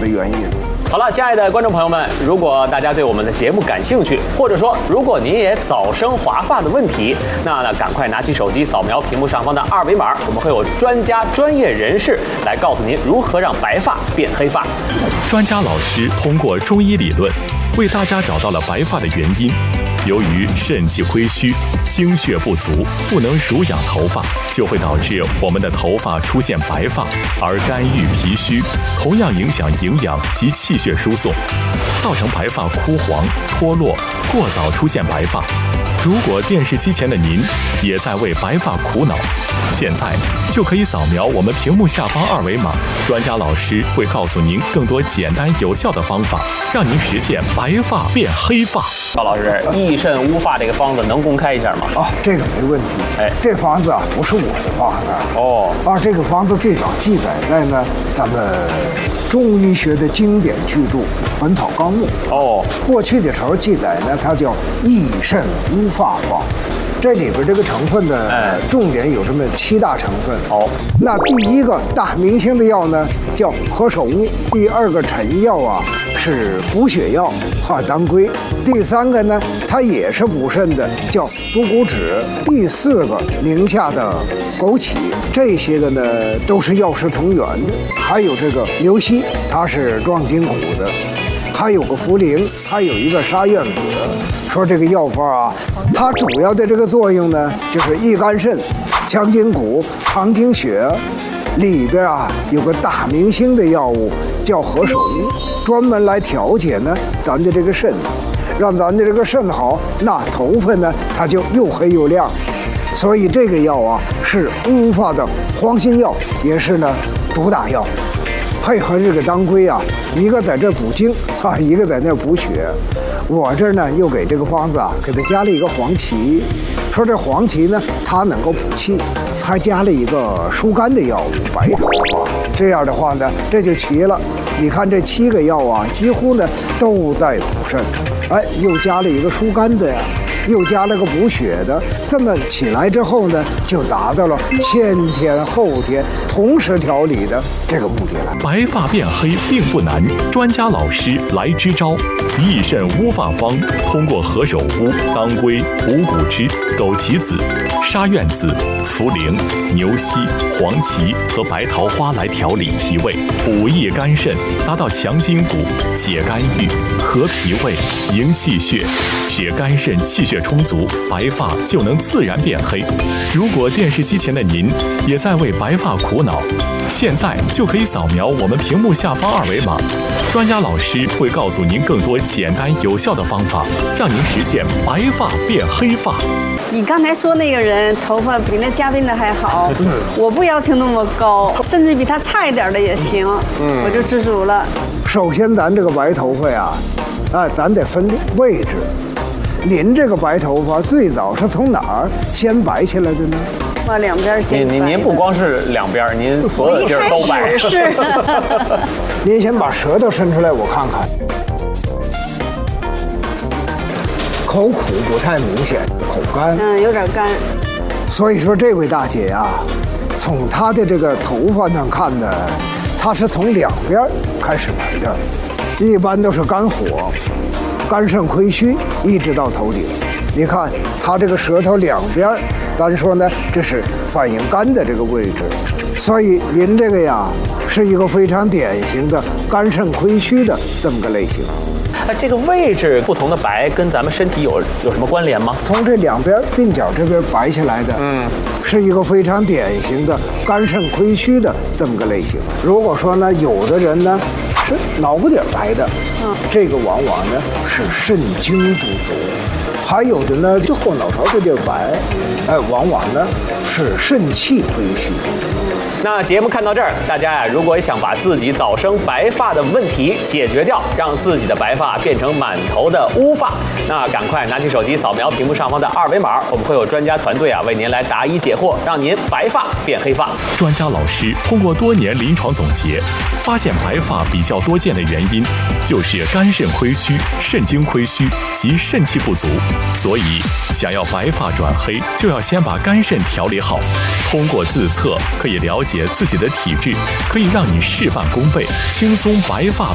的原因。 好了，亲爱的观众朋友们，如果大家对我们的节目感兴趣，或者说如果您也早生华发的问题，那赶快拿起手机扫描屏幕上方的二维码，我们会有专家专业人士来告诉您如何让白发变黑发。 专家老师通过中医理论为大家找到了白发的原因。由于肾气亏虚、精血不足，不能濡养头发，就会导致我们的头发出现白发，而肝郁脾虚同样影响营养及气血输送，造成白发枯黄、脱落，过早出现白发。如果电视机前的您也在为白发苦恼，现在就可以扫描我们屏幕下方二维码，专家老师会告诉您更多简单有效的方法，让您实现白发变黑发。 高老师，益肾乌发这个方子能公开一下吗？ 这个没问题。这方子不是我的方子。这个方子最早记载在呢咱们中医学的经典巨著《本草纲目》。过去的时候记载呢，它叫益肾乌发方。这里边这个成分呢，重点有这么7大成分。那第一个大明星的药呢叫何首乌，第二个臣药啊是补血药当归，第3个呢它也是补肾的，叫独骨脂，第4个宁夏的枸杞，这些个呢都是药食同源的。还有这个牛膝，它是壮筋骨的。还有个茯苓，还有一个沙苑子。说这个药方啊，它主要的这个作用呢，就是益肝肾、强筋骨、藏精血。里边啊有个大明星的药物叫何首乌，专门来调节呢咱的这个肾，让咱的这个肾好，那头发呢它就又黑又亮。所以这个药啊是乌发的黄金药，也是呢主打药。配合这个当归啊，一个在这补精一个在那补血。我这儿呢又给这个方子啊给它加了一个黄芪，说这黄芪呢它能够补气，还加了一个疏肝的药物白桃花。这样的话呢这就齐了。你看这7个药啊几乎呢都在补肾，又加了一个疏肝的呀，又加了个补血的，这么起来之后呢，就达到了先天后天同时调理的这个目的了。 白发变黑并不难，专家老师来支招。益肾乌发方通过何首乌、当归、五谷汁、枸杞子、沙苑子、茯苓、牛膝、黄芪和白桃花来调理脾胃，补益肝肾，达到强筋骨、解肝郁、和脾胃、营气血，使肝肾气血充足，白发就能自然变黑。如果电视机前的您也在为白发苦恼，现在就可以扫描我们屏幕下方二维码，专家老师会告诉您更多简单有效的方法，让您实现白发变黑发。 你刚才说那个人头发比那嘉宾的还好，我不要求那么高，甚至比他差一点的也行，我就知足了。 首先咱这个白头发呀，咱得分位置。您这个白头发最早是从哪儿先白起来的呢？ 两边先白。 您不光是两边，您所有的地儿都白。 是。 您先把舌头伸出来，我看看。口苦不太明显，口干。 有点干。 所以说这位大姐呀，从她的这个头发上看呢，她是从两边开始白的，一般都是肝火、肝肾亏虚，一直到头顶。你看她这个舌头两边，咱说呢，这是反映肝的这个位置。所以您这个呀，是一个非常典型的肝肾亏虚的这么个类型。 这个位置不同的白跟咱们身体有什么关联吗？ 从这两边鬓角这边白下来的，是一个非常典型的肝肾亏虚的这么个类型。如果说呢，有的人呢是脑瓜顶白的，这个往往呢是肾精不足；还有的呢就后脑勺这地儿白，往往呢是肾气亏虚。 那节目看到这儿，大家呀，如果想把自己早生白发的问题解决掉，让自己的白发变成满头的乌发，那赶快拿起手机扫描屏幕上方的二维码，我们会有专家团队为您来答疑解惑，让您白发变黑发。 专家老师通过多年临床总结，发现白发比较多见的原因就是肝肾亏虚、肾精亏虚及肾气不足，所以想要白发转黑，就要先把肝肾调理好。通过自测可以了解自己的体质，可以让你事半功倍，轻松白发